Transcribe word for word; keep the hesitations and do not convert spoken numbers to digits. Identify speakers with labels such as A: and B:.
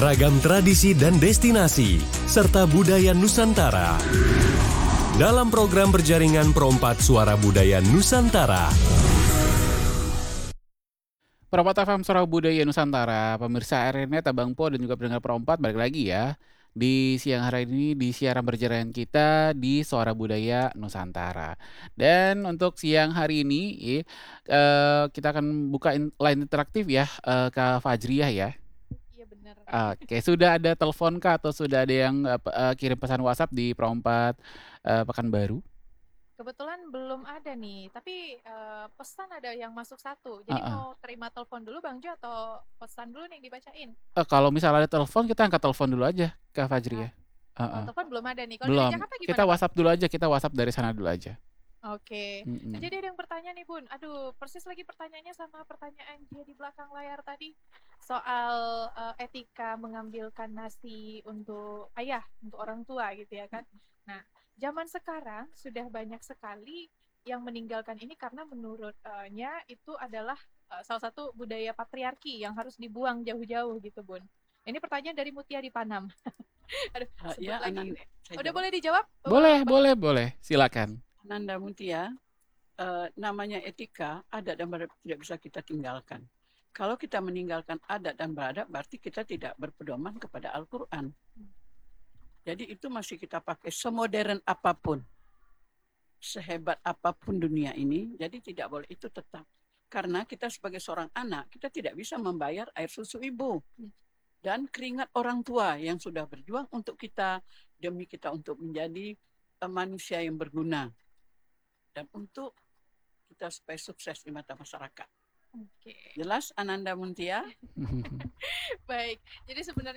A: ragam tradisi dan destinasi, serta budaya Nusantara. Dalam program berjaringan Perompat Suara Budaya Nusantara.
B: Perompat F M Suara Budaya Nusantara, pemirsa R N E, Tabang Po, dan juga pendengar Perompat, balik lagi ya di siang hari ini di siaran berjaringan kita di Suara Budaya Nusantara. Dan untuk siang hari ini eh, kita akan buka in- line interaktif ya, eh, Kak Fajriah ya.
C: Iya benar.
B: Oke, sudah ada telepon Kak atau sudah ada yang eh, pe- eh, kirim pesan WhatsApp di Perompat eh, Pekanbaru?
C: Kebetulan belum ada nih, tapi eh, pesan ada yang masuk satu. Jadi
B: Heeh.
C: mau terima telepon dulu Bang Jo atau pesan dulu nih yang dibacain?
B: Eh, kalau misalnya ada telepon, kita angkat telepon dulu aja Kak Fajri ya.
C: Oh,
B: Heeh.
C: telepon belum ada nih. Kalau dari
B: Belum.
C: Jakarta gimana
B: Kita
C: Bang?
B: WhatsApp dulu aja, kita WhatsApp dari sana dulu aja.
C: Oke.
B: Mm-mm.
C: Jadi ada yang bertanya nih Bun. Aduh, persis lagi pertanyaannya sama pertanyaan dia di belakang layar tadi. Soal eh, etika mengambilkan nasi untuk ayah, untuk orang tua gitu ya kan. Nah, zaman sekarang sudah banyak sekali yang meninggalkan ini karena menurutnya itu adalah eh, salah satu budaya patriarki yang harus dibuang jauh-jauh gitu Bun. Ini pertanyaan dari Mutia di Panam. Aduh,
D: Ah,
C: sebut
D: ya,
C: lagi.
D: Ananda, saya
C: Udah
D: jawab.
C: boleh dijawab?
B: Boleh,
C: Bang?
B: boleh, boleh. Silakan.
D: Ananda Mutia, eh, namanya etika, adat dan beradab tidak bisa kita tinggalkan. Kalau kita meninggalkan adat dan beradab, berarti kita tidak berpedoman kepada Al-Quran. Jadi itu masih kita pakai semodern apapun, sehebat apapun dunia ini, jadi tidak boleh itu tetap. Karena kita sebagai seorang anak, kita tidak bisa membayar air susu ibu. Dan keringat orang tua yang sudah berjuang untuk kita, demi kita untuk menjadi eh, manusia yang berguna. Dan untuk kita supaya sukses di mata masyarakat.
C: Oke.
D: Jelas Ananda Muntia?
C: Baik. Jadi sebenarnya